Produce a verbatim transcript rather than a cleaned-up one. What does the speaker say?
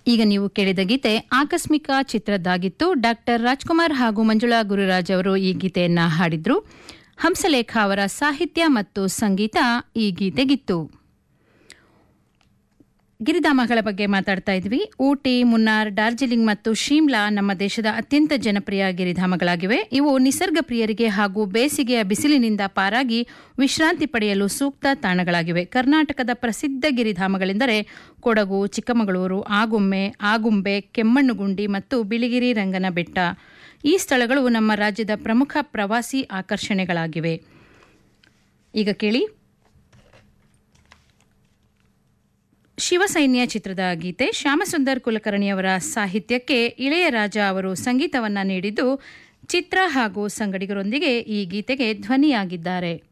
ಈಗ ನೀವು ಕೇಳಿದ ಗೀತೆ ಆಕಸ್ಮಿಕ ಚಿತ್ರದ್ದಾಗಿತ್ತು. ಡಾಕ್ಟರ್ ರಾಜ್ಕುಮಾರ್ ಹಾಗೂ ಮಂಜುಳಾ ಗುರುರಾಜ್ ಅವರು ಈ ಗೀತೆಯನ್ನ ಹಾಡಿದ್ರು. ಹಂಸಲೇಖ ಅವರ ಸಾಹಿತ್ಯ ಮತ್ತು ಸಂಗೀತ ಈ ಗೀತೆಗಿತ್ತು. ಗಿರಿಧಾಮಗಳ ಬಗ್ಗೆ ಮಾತಾಡ್ತಾ ಇದ್ವಿ. ಊಟಿ, ಮುನ್ನಾರ್, ಡಾರ್ಜಿಲಿಂಗ್ ಮತ್ತು ಶಿಮ್ಲಾ ನಮ್ಮ ದೇಶದ ಅತ್ಯಂತ ಜನಪ್ರಿಯ ಗಿರಿಧಾಮಗಳಾಗಿವೆ. ಇವು ನಿಸರ್ಗ ಪ್ರಿಯರಿಗೆ ಹಾಗೂ ಬೇಸಿಗೆಯ ಬಿಸಿಲಿನಿಂದ ಪಾರಾಗಿ ವಿಶ್ರಾಂತಿ ಪಡೆಯಲು ಸೂಕ್ತ ತಾಣಗಳಾಗಿವೆ. ಕರ್ನಾಟಕದ ಪ್ರಸಿದ್ಧ ಗಿರಿಧಾಮಗಳೆಂದರೆ ಕೊಡಗು, ಚಿಕ್ಕಮಗಳೂರು, ಆಗುಮ್ಮೆ, ಆಗುಂಬೆ, ಕೆಮ್ಮಣ್ಣುಗುಂಡಿ ಮತ್ತು ಬಿಳಿಗಿರಿ ರಂಗನ ಬೆಟ್ಟ. ಈ ಸ್ಥಳಗಳು ನಮ್ಮ ರಾಜ್ಯದ ಪ್ರಮುಖ ಪ್ರವಾಸಿ ಆಕರ್ಷಣೆಗಳಾಗಿವೆ. ಈಗ ಕೇಳಿ ಶಿವಸೈನ್ಯ ಚಿತ್ರದ ಗೀತೆ. ಶ್ಯಾಮಸುಂದರ್ ಕುಲಕರ್ಣಿಯವರ ಸಾಹಿತ್ಯಕ್ಕೆ ಇಳೆಯರಾಜ ಅವರು ಸಂಗೀತವನ್ನ ನೀಡಿದ್ದು, ಚಿತ್ರ ಹಾಗೂ ಸಂಗಡಿಗರೊಂದಿಗೆ ಈ ಗೀತೆಗೆ ಧ್ವನಿಯಾಗಿದ್ದಾರೆ.